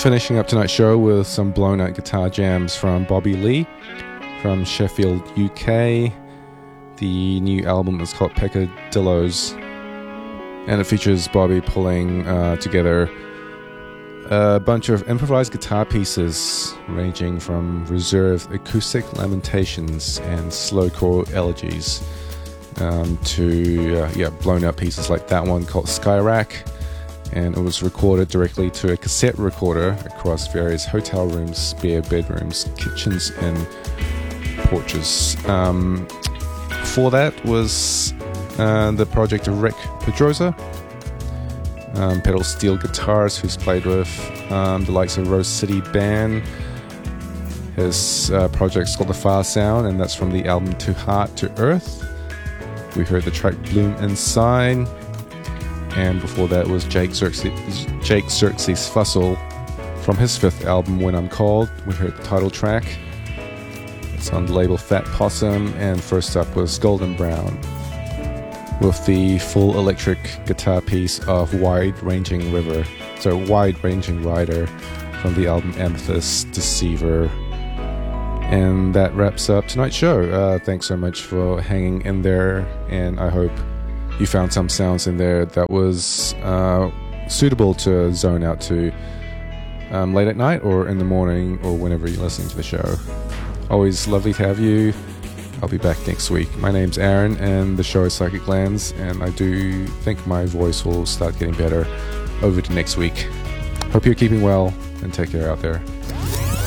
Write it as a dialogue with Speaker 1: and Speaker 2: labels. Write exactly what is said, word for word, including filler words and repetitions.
Speaker 1: finishing up tonight's show with some blown out guitar jams from Bobby Lee from Sheffield, U K. The new album is called Peccadillos, and it features Bobby pulling uh, together a bunch of improvised guitar pieces ranging from reserved acoustic lamentations and slowcore elegies um, to uh, yeah blown out pieces like that one called Skyrack, and it was recorded directly to a cassette recorder across various hotel rooms, spare bedrooms, kitchens and porches. Um, before that was uh, the project of Rick Pedrosa, Um, pedal steel guitars, who's played with um, the likes of Rose City Band. His uh, project's called The Far Sound, and that's from the album To Heart to Earth. We heard the track Bloom Inside, and before that was Jake Xerxes, Jake Xerxes Fussell from his fifth album When I'm Called. We heard the title track. It's on the label Fat Possum, and first up was Golden Brown with the full electric guitar piece of Wide Ranging River, so Wide Ranging Rider from the album Amethyst Deceiver. And that wraps up tonight's show. Uh, thanks so much for hanging in there, and I hope you found some sounds in there that was uh, suitable to zone out to um, late at night or in the morning or whenever you're listening to the show. Always lovely to have you. I'll be back next week. My name's Aaron, and the show is Psychic Lands, and I do think my voice will start getting better over to next week. Hope you're keeping well, and take care out there.